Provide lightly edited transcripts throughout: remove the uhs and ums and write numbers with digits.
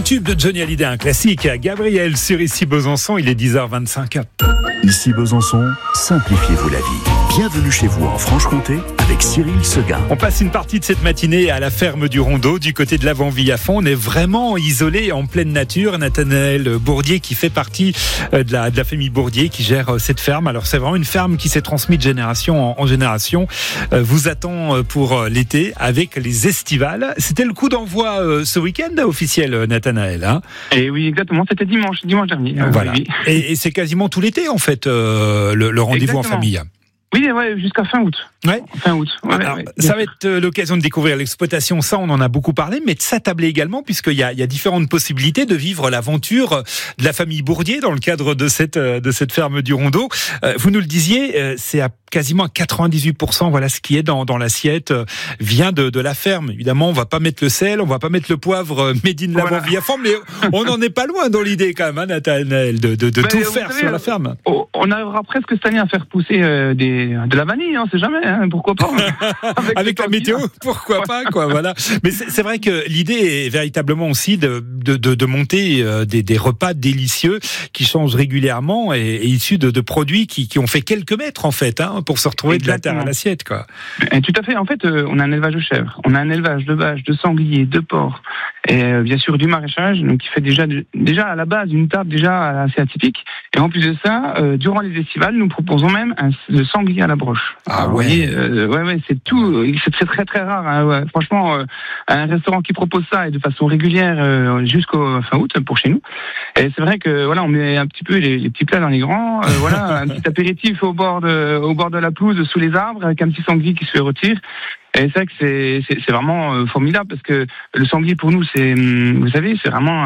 tube de Johnny Hallyday, un classique. Gabriel sur Ici Besançon, il est 10h25. Ici Besançon, simplifiez-vous la vie. Bienvenue chez vous en Franche-Comté avec Cyril Seguin. On passe une partie de cette matinée à la ferme du Rondeau, du côté de l'Avant-Villafond. On est vraiment isolé en pleine nature. Nathanaël Bourdier, qui fait partie de la famille Bourdier, qui gère cette ferme. Alors c'est vraiment une ferme qui s'est transmise de génération en génération. Vous attend pour l'été avec les estivales. C'était le coup d'envoi ce week-end officiel, Nathanaël. Hein, et oui, exactement. C'était dimanche dernier. Voilà. Oui. Et c'est quasiment tout l'été en fait le rendez-vous exactement. En famille. Oui, ouais, jusqu'à fin août. Ouais. Fin août. Alors, ça va être l'occasion de découvrir l'exploitation. Ça, on en a beaucoup parlé, mais de s'attabler également, puisqu'il y a différentes possibilités de vivre l'aventure de la famille Bourdier dans le cadre de cette ferme du Rondeau. Vous nous le disiez, c'est à quasiment à 98%. Voilà, ce qui est dans l'assiette vient de la ferme. Évidemment, on va pas mettre le sel, on va pas mettre le poivre made in l'Avant-Villafond, mais on n'en est pas loin dans l'idée quand même, hein, Nathanaël, de tout faire sur la ferme. On arrivera presque cette année à faire pousser de la vanille, on sait jamais, hein, pourquoi pas. Avec la météo, pourquoi pas, quoi, voilà. Mais c'est vrai que l'idée est véritablement aussi de monter des repas délicieux qui changent régulièrement et issus de produits qui ont fait quelques mètres, en fait, hein, pour se retrouver de la terre à l'assiette, quoi. Et tout à fait. En fait, on a un élevage de chèvres, on a un élevage de vaches, de sangliers, de porcs, et bien sûr du maraîchage, donc qui fait déjà à la base une table déjà assez atypique. Et en plus de ça, durant les estivales, nous proposons même le sanglier à la broche. Ah ouais. Ouais, c'est tout. C'est très très rare. Hein, ouais. Franchement, un restaurant qui propose ça et de façon régulière jusqu'au fin août pour chez nous. Et c'est vrai que voilà, on met un petit peu les petits plats dans les grands. Voilà, un petit apéritif au bord de la pelouse, sous les arbres, avec un petit sanglier qui se retire. Et c'est vrai que c'est vraiment formidable parce que le sanglier pour nous vous savez, c'est vraiment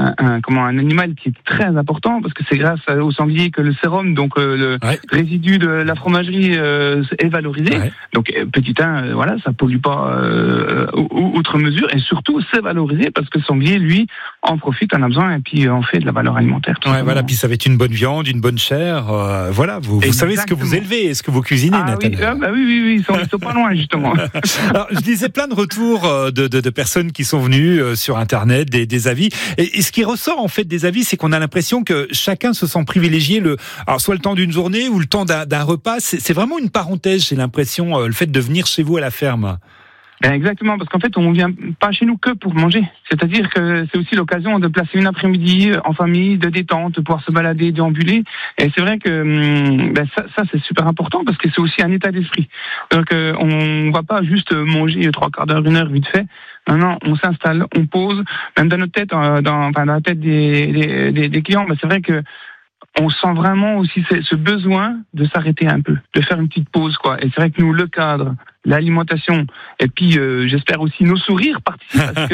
un animal qui est très important parce que c'est grâce au sanglier que le sérum, donc le résidu de la fromagerie est valorisé. Ouais. Donc petit 1, voilà, ça pollue pas outre mesure et surtout c'est valorisé parce que le sanglier, lui, en profite, en a besoin et puis en fait de la valeur alimentaire. Voilà, puis ça va être une bonne viande, une bonne chair. Voilà, vous savez ce que vous élevez et ce que vous cuisinez, Nathanaël. Oui, ils sont pas loin justement. Alors, je disais plein de retours de personnes qui sont venues sur Internet, des avis. Et ce qui ressort en fait des avis, c'est qu'on a l'impression que chacun se sent privilégié alors soit le temps d'une journée ou le temps d'un repas. C'est vraiment une parenthèse, j'ai l'impression, le fait de venir chez vous à la ferme. Exactement, parce qu'en fait, on vient pas chez nous que pour manger. C'est-à-dire que c'est aussi l'occasion de placer une après-midi en famille, de détente, de pouvoir se balader, déambuler. Et c'est vrai que ça c'est super important parce que c'est aussi un état d'esprit. Donc on va pas juste manger 3 quarts d'heure, 1 heure vite fait. Non, on s'installe, on pose, même dans notre tête, dans la tête des clients. C'est vrai que on sent vraiment aussi ce besoin de s'arrêter un peu, de faire une petite pause, quoi. Et c'est vrai que nous, le cadre, l'alimentation, et puis j'espère aussi nos sourires participent parce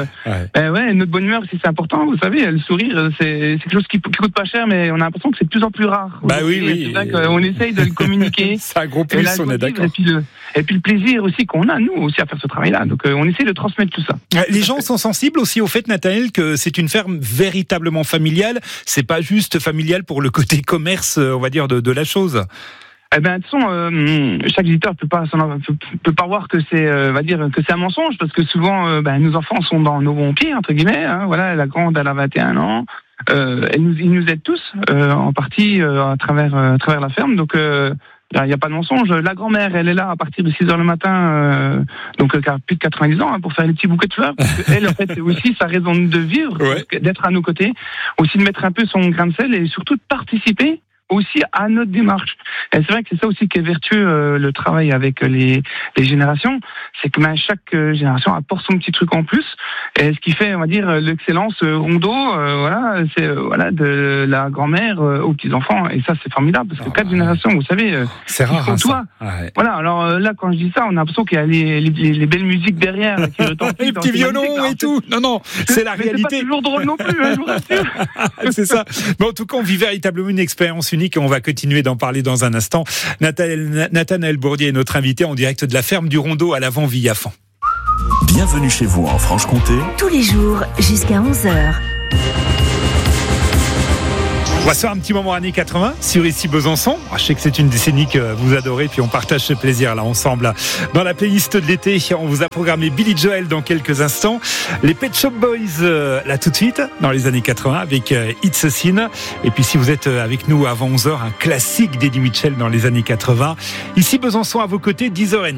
que notre bonne humeur aussi c'est important. Vous savez, le sourire c'est quelque chose qui coûte pas cher, mais on a l'impression que c'est de plus en plus rare. Oui. C'est vrai qu'on essaye de le communiquer. C'est un gros plus, on est d'accord. Et puis le plaisir aussi qu'on a nous aussi à faire ce travail-là. Donc on essaie de transmettre tout ça. Les gens sont sensibles aussi au fait, Nathanaël, que c'est une ferme véritablement familiale. C'est pas juste familial pour le côté commerce, on va dire, de la chose. De toute façon, chaque visiteur peut pas voir que c'est, que c'est un mensonge, parce que souvent, nos enfants sont dans nos bons pieds, entre guillemets. Hein, voilà, la grande, elle a 21 ans. Ils nous aident tous, en partie, à travers la ferme. Donc, il n'y a pas de mensonge. La grand-mère, elle est là à partir de 6h le matin, qui a plus de 90 ans, pour faire les petits bouquets de fleurs. Parce qu'elle, en fait, c'est aussi sa raison de vivre, d'être à nos côtés. Aussi de mettre un peu son grain de sel et surtout de participer aussi à notre démarche. Et c'est vrai que c'est ça aussi qui est vertueux, le travail avec les générations, c'est que chaque génération apporte son petit truc en plus, et ce qui fait, on va dire, l'excellence Rondeau, c'est de la grand-mère aux petits-enfants, et ça c'est formidable, parce que 4 générations, vous savez, c'est rare, hein, toi. Ouais. Voilà, alors là, quand je dis ça, on a l'impression qu'il y a les belles musiques derrière, là, qui les petits violons et tout. Non, c'est la réalité. C'est pas toujours drôle non plus, je vous rassure. C'est ça. Mais en tout cas, on vit véritablement une expérience unique et on va continuer d'en parler dans un instant. Nathanaël Bourdier est notre invité en direct de la ferme du Rondeau à l'Avant-Villafond. Bienvenue chez vous en Franche-Comté. Tous les jours jusqu'à 11h. On va se faire un petit moment années 80 sur Ici Besançon. Je sais que c'est une décennie que vous adorez, puis on partage ce plaisir là ensemble. Dans la playlist de l'été, on vous a programmé Billy Joel dans quelques instants. Les Pet Shop Boys là tout de suite, dans les années 80 avec It's a Sin. Et puis si vous êtes avec nous avant 11h, un classique d'Eddie Mitchell dans les années 80. Ici Besançon à vos côtés, 10h30.